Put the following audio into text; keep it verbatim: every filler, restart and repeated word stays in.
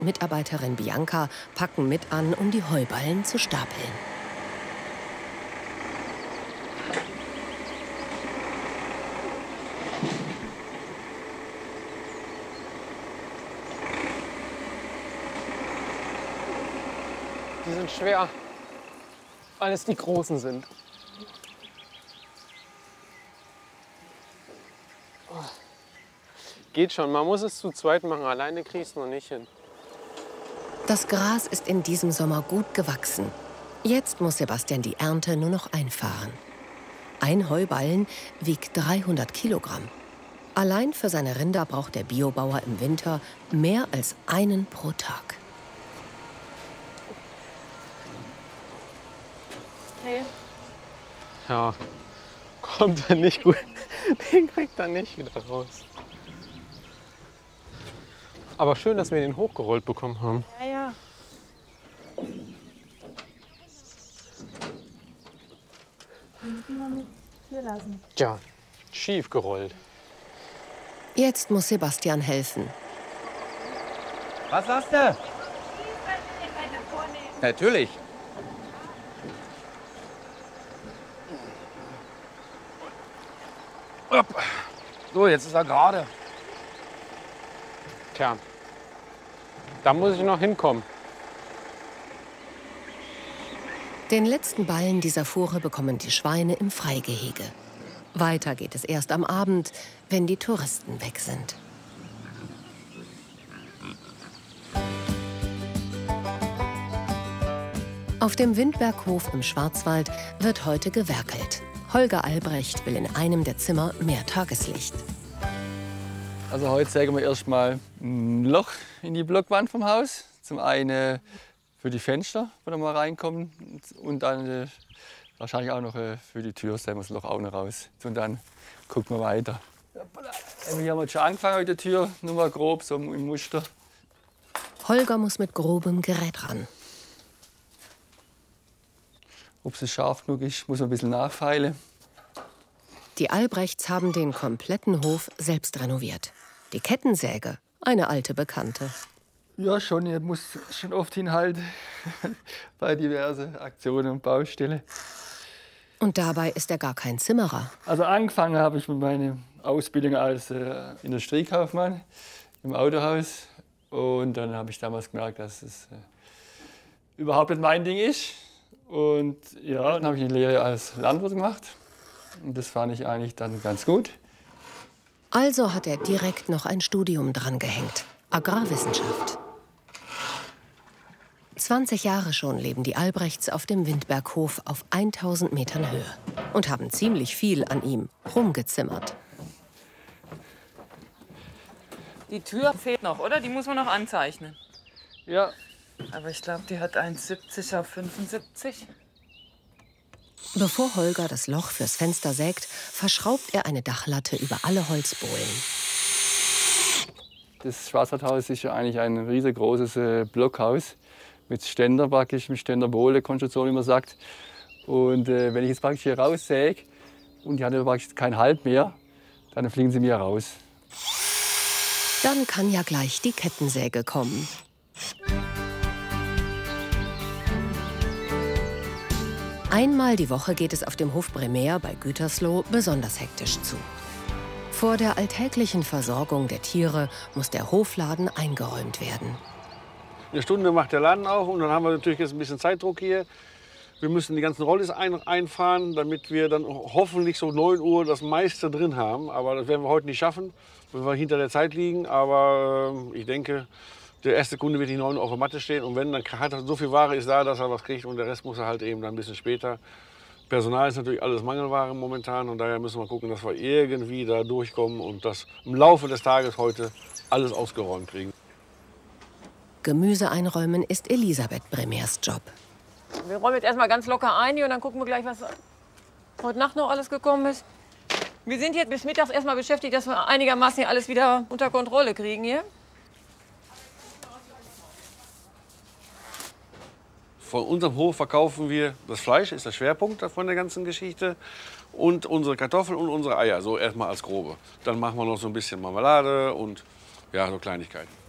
Mitarbeiterin Bianca packen mit an, um die Heuballen zu stapeln. Die sind schwer, weil es die Großen sind. Oh. Geht schon, man muss es zu zweit machen. Alleine kriegst du noch nicht hin. Das Gras ist in diesem Sommer gut gewachsen. Jetzt muss Sebastian die Ernte nur noch einfahren. Ein Heuballen wiegt dreihundert Kilogramm. Allein für seine Rinder braucht der Biobauer im Winter mehr als einen pro Tag. Hey. Ja, kommt er nicht gut. Den kriegt er nicht wieder raus. Aber schön, dass wir den hochgerollt bekommen haben. Ja, ja. Den müssen wir mit hier lassen. Ja, schief gerollt. Jetzt muss Sebastian helfen. Was sagst du? Natürlich. So, jetzt ist er gerade. Tja, da muss ich noch hinkommen. Den letzten Ballen dieser Fuhre bekommen die Schweine im Freigehege. Weiter geht es erst am Abend, wenn die Touristen weg sind. Auf dem Windberghof im Schwarzwald wird heute gewerkelt. Holger Albrecht will in einem der Zimmer mehr Tageslicht. Also heute sägen wir erstmal ein Loch in die Blockwand vom Haus. Zum einen für die Fenster, wo da mal reinkommen, und dann äh, wahrscheinlich auch noch äh, für die Tür sägen wir das Loch auch noch raus. Und dann gucken wir weiter. Hier haben wir schon angefangen mit der Tür, nur mal grob, so im Muster. Holger muss mit grobem Gerät ran. Ob es scharf genug ist, muss man ein bisschen nachfeilen. Die Albrechts haben den kompletten Hof selbst renoviert. Die Kettensäge, eine alte Bekannte. Ja, schon. Ich muss schon oft hinhalten bei diversen Aktionen und Baustellen. Und dabei ist er gar kein Zimmerer. Also angefangen habe ich mit meiner Ausbildung als äh, Industriekaufmann im Autohaus. Und dann habe ich damals gemerkt, dass es äh, überhaupt nicht mein Ding ist. Und ja, dann habe ich eine Lehre als Landwirt gemacht. Und das fand ich eigentlich dann ganz gut. Also hat er direkt noch ein Studium dran gehängt. Agrarwissenschaft. zwanzig Jahre schon leben die Albrechts auf dem Windberghof auf tausend Metern Höhe und haben ziemlich viel an ihm rumgezimmert. Die Tür fehlt noch, oder? Die muss man noch anzeichnen. Ja. Aber ich glaube, die hat eins siebzig auf fünfundsiebzig. Bevor Holger das Loch fürs Fenster sägt, verschraubt er eine Dachlatte über alle Holzbohlen. Das Schwarzwaldhaus ist ja eigentlich ein riesengroßes äh, Blockhaus mit Ständer praktisch, mit Ständerbohlenkonstruktion, wie man sagt. Und äh, wenn ich jetzt praktisch hier raussäge und die hat ja praktisch keinen Halt mehr, dann fliegen sie mir raus. Dann kann ja gleich die Kettensäge kommen. Einmal die Woche geht es auf dem Hof Bremer bei Gütersloh besonders hektisch zu. Vor der alltäglichen Versorgung der Tiere muss der Hofladen eingeräumt werden. Eine Stunde macht der Laden auf und dann haben wir natürlich jetzt ein bisschen Zeitdruck hier. Wir müssen die ganzen Rollis ein einfahren, damit wir dann hoffentlich so neun Uhr das meiste drin haben. Aber das werden wir heute nicht schaffen, weil wir hinter der Zeit liegen. Aber äh, ich denke, der erste Kunde wird die neun Uhr auf der Matte stehen. Und wenn, dann hat er so viel Ware ist da, dass er was kriegt. Und der Rest muss er halt eben dann ein bisschen später. Personal ist natürlich alles Mangelware momentan. Und daher müssen wir gucken, dass wir irgendwie da durchkommen und das im Laufe des Tages heute alles ausgeräumt kriegen. Gemüse einräumen ist Elisabeth Bremers Job. Wir räumen jetzt erstmal ganz locker ein hier und dann gucken wir gleich, was heute Nacht noch alles gekommen ist. Wir sind jetzt bis mittags erstmal beschäftigt, dass wir einigermaßen hier alles wieder unter Kontrolle kriegen hier. Von unserem Hof verkaufen wir das Fleisch, ist der Schwerpunkt von der ganzen Geschichte. Und unsere Kartoffeln und unsere Eier, so erstmal als grobe. Dann machen wir noch so ein bisschen Marmelade und ja, so Kleinigkeiten.